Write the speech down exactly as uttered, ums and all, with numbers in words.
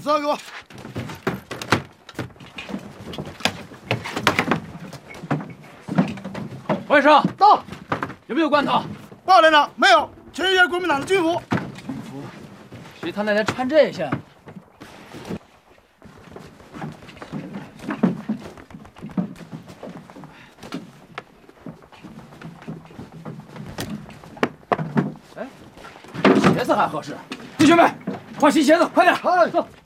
四号给我。 王医生到， 有没有罐头？ 报连长，没有，全是些国民党的军服。 军服？谁他奶奶穿这些？哎，鞋子还合适。弟兄们，换新鞋子，快点！ 哎，走。